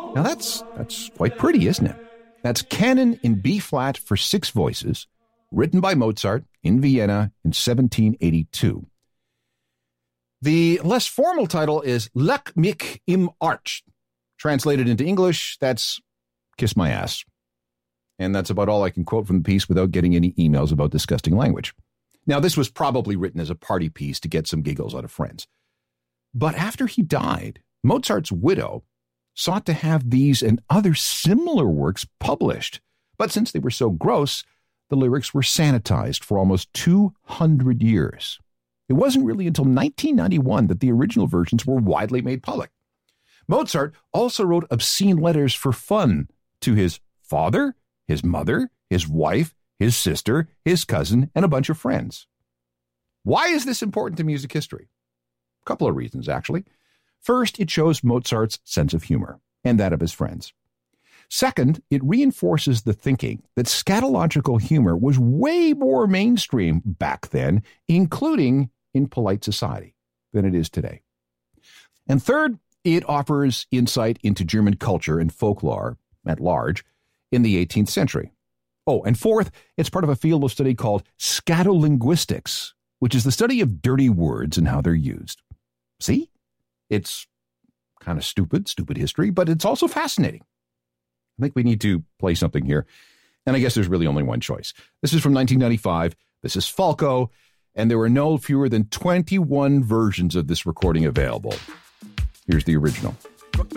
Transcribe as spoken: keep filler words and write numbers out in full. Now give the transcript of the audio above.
Now that's that's quite pretty, isn't it? That's Canon in B-flat for six voices, written by Mozart in Vienna in seventeen eighty-two. The less formal title is Leck mich im Arsch. Translated into English, that's Kiss My Ass. And that's about all I can quote from the piece without getting any emails about disgusting language. Now, this was probably written as a party piece to get some giggles out of friends. But after he died, Mozart's widow sought to have these and other similar works published. But since they were so gross, the lyrics were sanitized for almost two hundred years. It wasn't really until nineteen ninety-one that the original versions were widely made public. Mozart also wrote obscene letters for fun to his father, his mother, his wife, his sister, his cousin, and a bunch of friends. Why is this important to music history? A couple of reasons, actually. First, it shows Mozart's sense of humor and that of his friends. Second, it reinforces the thinking that scatological humor was way more mainstream back then, including in polite society, than it is today. And third, it offers insight into German culture and folklore at large in the eighteenth century. Oh, and fourth, it's part of a field of study called scatolinguistics, which is the study of dirty words and how they're used. See? It's kind of stupid, stupid history, but it's also fascinating. I think we need to play something here, and I guess there's really only one choice. This is from nineteen ninety-five. This is Falco, and there were no fewer than twenty-one versions of this recording available. Here's the original.